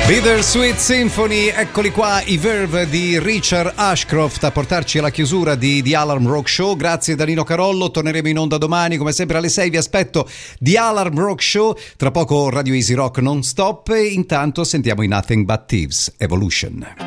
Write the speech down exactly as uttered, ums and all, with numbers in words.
Bittersweet Symphony, eccoli qua i Verve di Richard Ashcroft a portarci alla chiusura di The Alarm Rock Show. Grazie Danilo Carollo, torneremo in onda domani come sempre alle sei, vi aspetto The Alarm Rock Show, tra poco Radio Easy Rock non stop e intanto sentiamo i Nothing But Thieves Evolution.